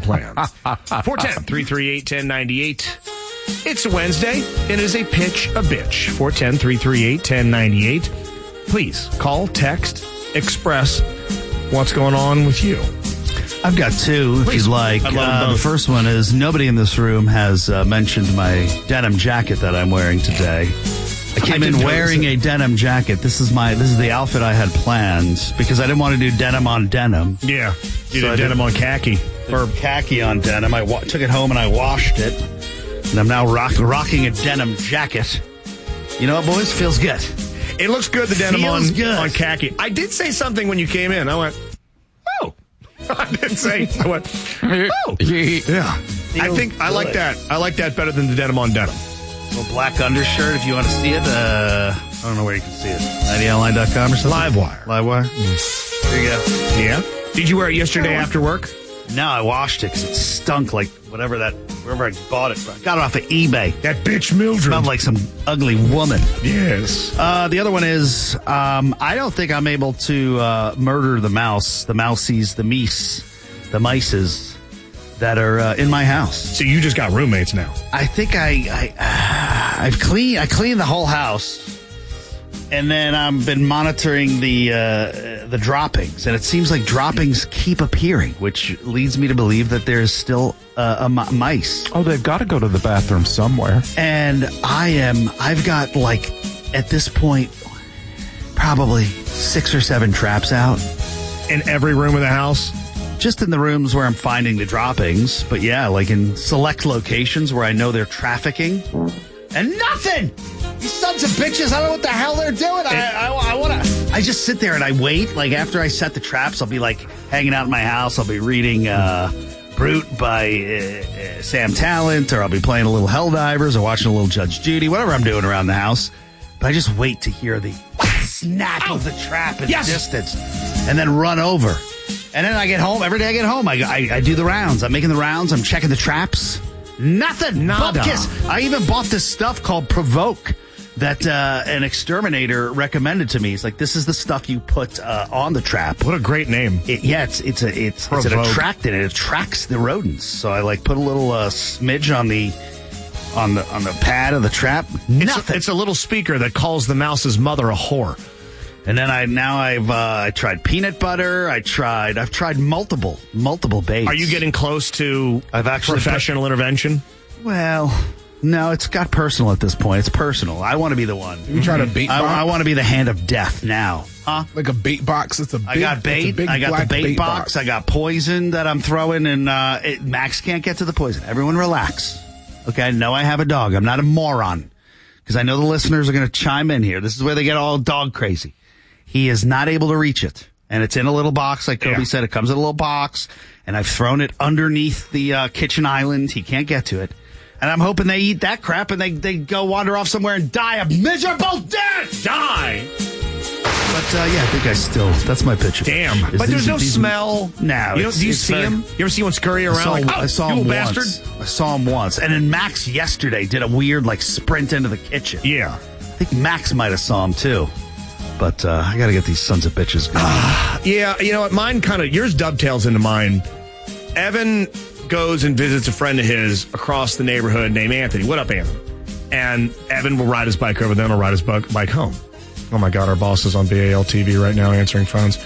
plans. 410-338-1098. It's a Wednesday. It is a pitch a bitch. 410-338-1098. Please call, text, express what's going on with you. I've got two, if you'd like. The first one is nobody in this room has mentioned my denim jacket that I'm wearing today. I came in wearing a denim jacket. This is the outfit I had planned because I didn't want to do denim on denim. Yeah, you did denim on khaki. Or khaki on denim. I took it home and I washed it. And I'm now rocking a denim jacket. You know what, boys? Feels good. It looks good, the denim on khaki. I did say something when you came in. I went, oh. I didn't say. I went, oh. Yeah. I like that. I like that better than the denim on denim. Little black undershirt, if you want to see it. I don't know where you can see it. 90online.com or something? Livewire. There you go. Yeah? Did you wear it yesterday after work? No, I washed it because it stunk like wherever I bought it from. I got it off of eBay. That bitch Mildred. Smelled like some ugly woman. Yes. The other one is, I don't think I'm able to murder the mouse, the mousies, the mices that are in my house. So you just got roommates now? I think I cleaned the whole house, and then I've been monitoring the droppings, and it seems like droppings keep appearing, which leads me to believe that there's still mice. Oh, they've got to go to the bathroom somewhere. And I've got, like, at this point, probably 6 or 7 traps out. In every room of the house? Just in the rooms where I'm finding the droppings. But yeah, like in select locations where I know they're trafficking. And nothing! These sons of bitches, I don't know what the hell they're doing. I just sit there and I wait. Like after I set the traps, I'll be like hanging out in my house. I'll be reading Brute by Sam Talent, or I'll be playing a little Helldivers or watching a little Judge Judy, whatever I'm doing around the house. But I just wait to hear the snap of the trap in the distance and then run over. And then I get home. Every day I get home, I do the rounds. I'm making the rounds. I'm checking the traps. Nothing. Nada. Bupkis. I even bought this stuff called Provoke that an exterminator recommended to me. It's like, this is the stuff you put on the trap. What a great name. It's an attractant. It attracts the rodents. So I like put a little smidge on the pad of the trap. Nothing. It's a little speaker that calls the mouse's mother a whore. And then I've tried peanut butter. I've tried multiple baits. Are you getting close to professional intervention? Well, no, it's got personal at this point. It's personal. I want to be the one. You tried a bait box? I want to be the hand of death now. Huh? Like a bait box? I got bait. I got the bait box. I got poison that I'm throwing, and Max can't get to the poison. Everyone relax. Okay, I know I have a dog. I'm not a moron. Because I know the listeners are going to chime in here. This is where they get all dog crazy. He is not able to reach it. And it's in a little box, like Kobe said. It comes in a little box. And I've thrown it underneath the kitchen island. He can't get to it. And I'm hoping they eat that crap and they go wander off somewhere and die a miserable death! Die! But, I think that's my picture. Damn. But there's no smell. No. Do you see him? You ever see one scurry around? I saw him bastard. Once. I saw him once. And then Max yesterday did a weird, sprint into the kitchen. Yeah. I think Max might have saw him, too. But I got to get these sons of bitches going. Yeah, you know what? Mine yours dovetails into mine. Evan goes and visits a friend of his across the neighborhood named Anthony. What up, Anthony? And Evan will ride his bike over, then he'll ride his bike home. Oh, my God, our boss is on BAL TV right now answering phones.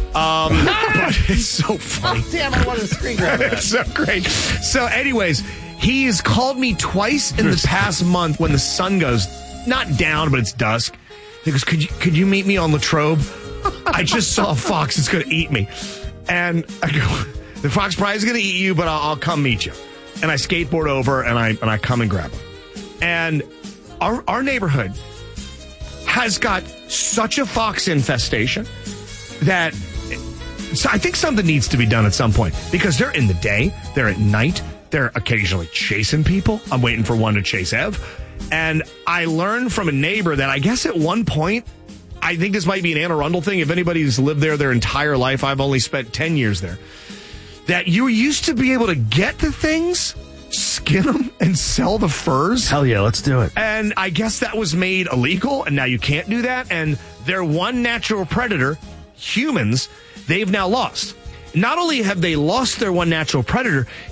But it's so funny. Oh, damn, I want to screen grab that. It's so great. So, anyways, he has called me twice in the past month when the sun goes, not down, but it's dusk. He goes, could you meet me on Latrobe? I just saw a fox. It's going to eat me. And I go, the fox probably is going to eat you, but I'll come meet you. And I skateboard over and I come and grab him. And our neighborhood has got such a fox infestation that I think something needs to be done at some point, because they're in the day, they're at night, they're occasionally chasing people. I'm waiting for one to chase Ev. And I learned from a neighbor that I guess at one point, I think this might be an Anne Arundel thing. If anybody's lived there their entire life, I've only spent 10 years there, that you used to be able to get the things, skin them, and sell the furs. Hell yeah, let's do it. And I guess that was made illegal, and now you can't do that. And their one natural predator, humans, they've now lost. Not only have they lost their one natural predator,